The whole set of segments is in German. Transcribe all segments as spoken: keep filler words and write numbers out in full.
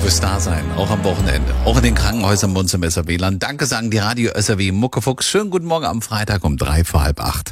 wirst da sein, auch am Wochenende. Auch in den Krankenhäusern bei uns im S R W-Land. Danke sagen die Radio S R W Muckefuchs. Schönen guten Morgen am Freitag um drei vor halb acht.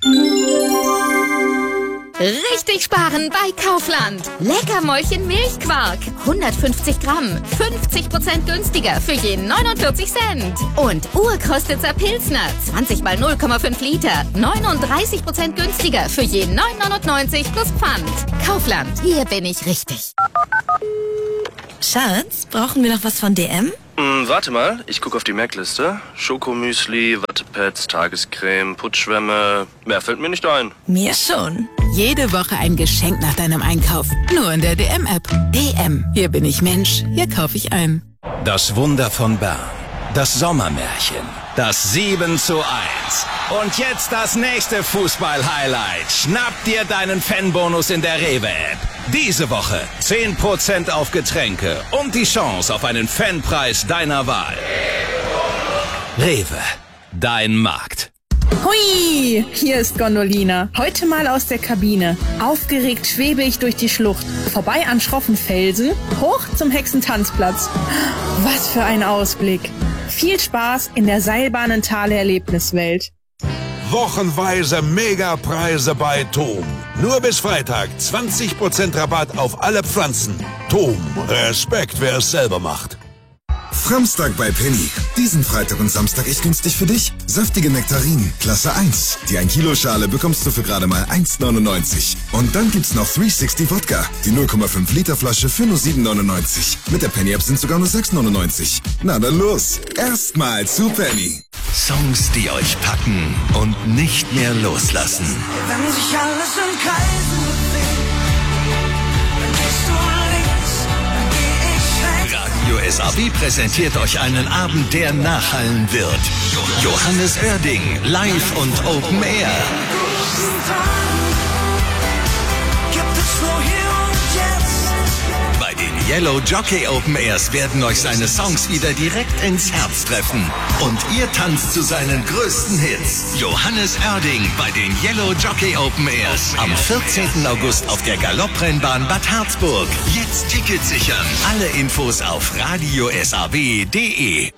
Richtig sparen bei Kaufland. Leckermäulchen Milchquark. hundertfünfzig Gramm. fünfzig Prozent günstiger für je neunundvierzig Cent. Und Urkostitzer Pilsner. zwanzig mal null Komma fünf Liter. neununddreißig Prozent günstiger für je neun neunundneunzig plus Pfand. Kaufland. Hier bin ich richtig. Schatz, brauchen wir noch was von D M? Hm, warte mal, ich gucke auf die Merkliste. Schokomüsli, Wattepads, Tagescreme, Putzschwämme. Mehr fällt mir nicht ein. Mir schon. Jede Woche ein Geschenk nach deinem Einkauf. Nur in der D M-App. D M. Hier bin ich Mensch. Hier kaufe ich ein. Das Wunder von Bern. Das Sommermärchen. Das sieben zu eins. Und jetzt das nächste Fußball-Highlight. Schnapp dir deinen Fanbonus in der Rewe-App. Diese Woche zehn Prozent auf Getränke und die Chance auf einen Fanpreis deiner Wahl. Rewe, dein Markt. Hui, hier ist Gondolina. Heute mal aus der Kabine. Aufgeregt schwebe ich durch die Schlucht. Vorbei an schroffen Felsen, hoch zum Hexentanzplatz. Was für ein Ausblick. Viel Spaß in der Seilbahnentale-Erlebniswelt. Wochenweise Megapreise bei Tom. Nur bis Freitag zwanzig Prozent Rabatt auf alle Pflanzen. Tom, Respekt, wer es selber macht. Samstag bei Penny. Diesen Freitag und Samstag echt günstig für dich. Saftige Nektarinen, Klasse eins. Die ein Kilo Schale bekommst du für gerade mal eins neunundneunzig. Und dann gibt's noch dreihundertsechzig Wodka. Die null Komma fünf Liter Flasche für nur sieben neunundneunzig. Mit der Penny-App sind sogar nur sechs neunundneunzig. Na dann los. Erstmal zu Penny. Songs, die euch packen und nicht mehr loslassen. Wenn sich alles im Kreisen bewegt, dann gehst du links, dann geh ich rechts. Radio S R W präsentiert euch einen Abend, der nachhallen wird. Johannes Oerding, live und Open Air. Gibt es nur hier und jetzt. Bei den Yellow Jockey Open Airs werden euch seine Songs wieder direkt ins Herz treffen. Und ihr tanzt zu seinen größten Hits. Johannes Oerding bei den Yellow Jockey Open Airs. Am vierzehnten August auf der Galopprennbahn Bad Harzburg. Jetzt Ticket sichern. Alle Infos auf radio s r w punkt d e.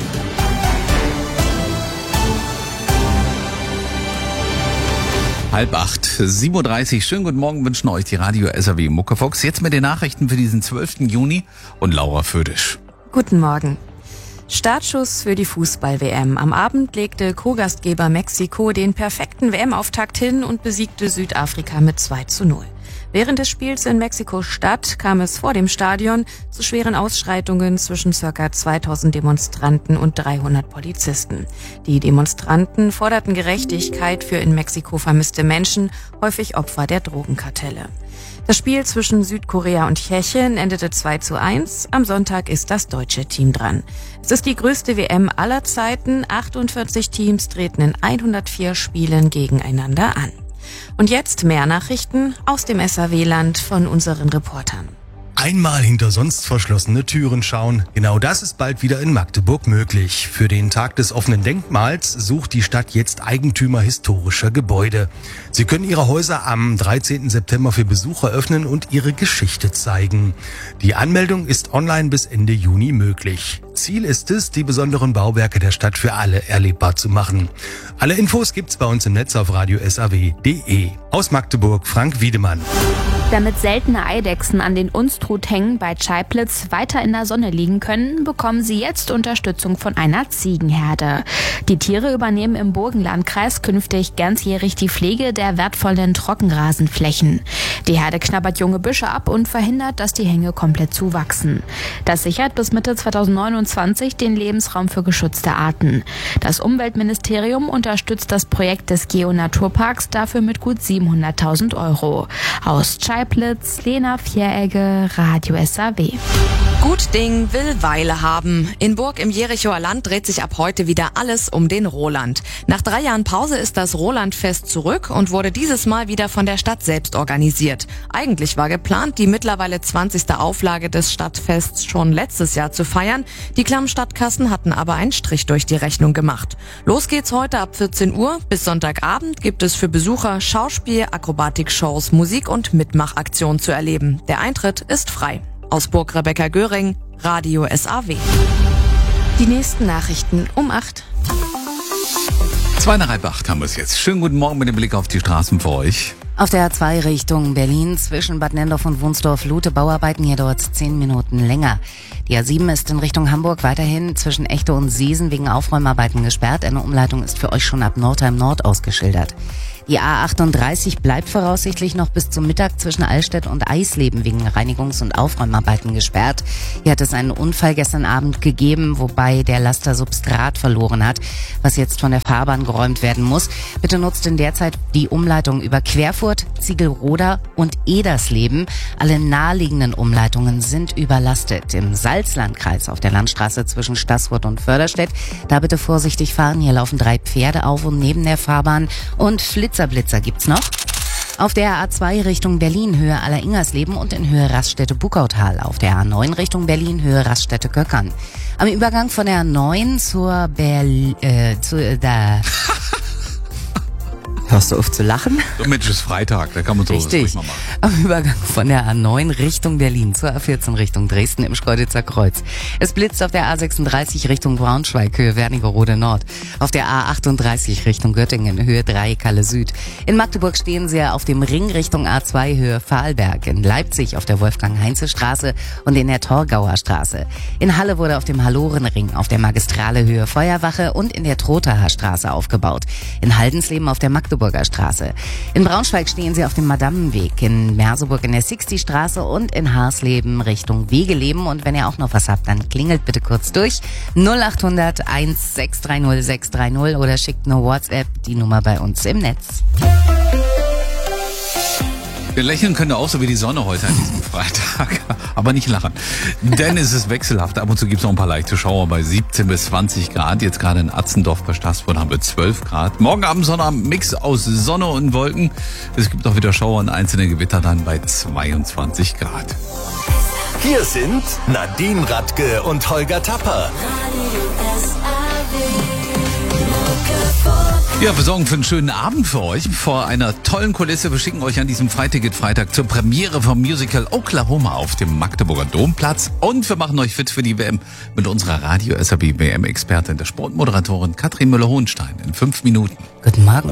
Halb acht, sieben Uhr dreißig. Schönen guten Morgen wünschen euch die Radio S R W Muckefuchs. Jetzt mit den Nachrichten für diesen zwölften Juni und Laura Födisch. Guten Morgen. Startschuss für die Fußball-W M. Am Abend legte Co-Gastgeber Mexiko den perfekten W M-Auftakt hin und besiegte Südafrika mit zwei zu null. Während des Spiels in Mexiko-Stadt kam es vor dem Stadion zu schweren Ausschreitungen zwischen ca. zweitausend Demonstranten und dreihundert Polizisten. Die Demonstranten forderten Gerechtigkeit für in Mexiko vermisste Menschen, häufig Opfer der Drogenkartelle. Das Spiel zwischen Südkorea und Tschechien endete zwei zu eins. Am Sonntag ist das deutsche Team dran. Es ist die größte W M aller Zeiten. achtundvierzig Teams treten in hundertvier Spielen gegeneinander an. Und jetzt mehr Nachrichten aus dem S R W-Land von unseren Reportern. Einmal hinter sonst verschlossene Türen schauen. Genau das ist bald wieder in Magdeburg möglich. Für den Tag des offenen Denkmals sucht die Stadt jetzt Eigentümer historischer Gebäude. Sie können ihre Häuser am dreizehnten September für Besucher öffnen und ihre Geschichte zeigen. Die Anmeldung ist online bis Ende Juni möglich. Ziel ist es, die besonderen Bauwerke der Stadt für alle erlebbar zu machen. Alle Infos gibt's bei uns im Netz auf radio s r w punkt d e. Aus Magdeburg, Frank Wiedemann. Damit seltene Eidechsen an den Unstrut hängen bei Chaiplitz weiter in der Sonne liegen können, bekommen sie jetzt Unterstützung von einer Ziegenherde. Die Tiere übernehmen im Burgenlandkreis künftig ganzjährig die Pflege der wertvollen Trockenrasenflächen. Die Herde knabbert junge Büsche ab und verhindert, dass die Hänge komplett zuwachsen. Das sichert bis Mitte zweitausendneunundzwanzig den Lebensraum für geschützte Arten. Das Umweltministerium unterstützt das Projekt des Geo-Naturparks dafür mit gut siebenhunderttausend Euro. Aus Chaiplitz, Lena Vieregge, Radio S R W. Gut Ding will Weile haben. In Burg im Jerichoer Land dreht sich ab heute wieder alles um den Roland. Nach drei Jahren Pause ist das Rolandfest zurück und wurde dieses Mal wieder von der Stadt selbst organisiert. Eigentlich war geplant, die mittlerweile zwanzigste Auflage des Stadtfests schon letztes Jahr zu feiern. Die Klamm-Stadtkassen hatten aber einen Strich durch die Rechnung gemacht. Los geht's heute ab vierzehn Uhr. Bis Sonntagabend gibt es für Besucher Schauspiel, Akrobatikshows, Musik und Mitmachaktionen zu erleben. Der Eintritt ist frei. Aus Burg Rebecca Göring, Radio S A W. Die nächsten Nachrichten um acht. Zwei nach halb acht haben wir es jetzt. Schönen guten Morgen mit dem Blick auf die Straßen für euch. Auf der A zwei Richtung Berlin zwischen Bad Nenndorf und Wunsdorf-Lute Bauarbeiten, hier dauert es zehn Minuten länger. Die A sieben ist in Richtung Hamburg weiterhin zwischen Echte und Seesen wegen Aufräumarbeiten gesperrt. Eine Umleitung ist für euch schon ab Nordheim Nord ausgeschildert. Die A achtunddreißig bleibt voraussichtlich noch bis zum Mittag zwischen Allstedt und Eisleben wegen Reinigungs- und Aufräumarbeiten gesperrt. Hier hat es einen Unfall gestern Abend gegeben, wobei der Laster Substrat verloren hat, was jetzt von der Fahrbahn geräumt werden muss. Bitte nutzt in der Zeit die Umleitung über Querfurt, Ziegelroda und Edersleben. Alle naheliegenden Umleitungen sind überlastet. Im Salzlandkreis auf der Landstraße zwischen Staßfurt und Förderstedt, da bitte vorsichtig fahren. Hier laufen drei Pferde auf und neben der Fahrbahn und Flitzer Blitzer gibt's noch. Auf der A zwei Richtung Berlin, Höhe Aller-Ingersleben und in Höhe Raststätte-Bukautal. Auf der A neun Richtung Berlin, Höhe Raststätte-Göckern. Am Übergang von der A neun zur Berl... Äh, zu... Äh, da... Hörst du auf zu lachen? So, Mensch, ist Freitag, da kann man sowas ruhig mal machen. Am Übergang von der A neun Richtung Berlin zur A vierzehn Richtung Dresden im Schkeuditzer Kreuz. Es blitzt auf der A sechsunddreißig Richtung Braunschweig, Höhe Wernigerode Nord. Auf der A achtunddreißig Richtung Göttingen, Höhe drei Kalle Süd. In Magdeburg stehen Sie auf dem Ring Richtung A zwei, Höhe Pfahlberg. In Leipzig auf der Wolfgang-Heinze-Straße und in der Torgauer Straße. In Halle wurde auf dem Hallorenring auf der Magistrale Höhe Feuerwache und in der Trothaer Straße aufgebaut. In Haldensleben auf der Magdeburger Straße. In Braunschweig stehen Sie auf dem Madammenweg, in Merseburg in der Sixty-Straße und in Harsleben Richtung Wegeleben. Und wenn ihr auch noch was habt, dann klingelt bitte kurz durch null acht hundert eins sechs drei null sechs drei null oder schickt nur WhatsApp, die Nummer bei uns im Netz. Wir lächeln können auch so wie die Sonne heute an diesem Freitag, aber nicht lachen. Denn es ist wechselhaft. Ab und zu gibt es noch ein paar leichte Schauer bei siebzehn bis zwanzig Grad. Jetzt gerade in Atzendorf bei Staßfurt haben wir zwölf Grad. Morgen Abend Sonnabend Mix aus Sonne und Wolken. Es gibt auch wieder Schauer und einzelne Gewitter dann bei zweiundzwanzig Grad. Hier sind Nadine Radke und Holger Tapper. Ja, wir sorgen für einen schönen Abend für euch. Vor einer tollen Kulisse. Wir schicken euch an diesem Freitag zur Premiere vom Musical Oklahoma auf dem Magdeburger Domplatz. Und wir machen euch fit für die W M mit unserer Radio S A B W M-Expertin, der Sportmoderatorin Katrin Müller-Hohenstein in fünf Minuten. Guten Morgen.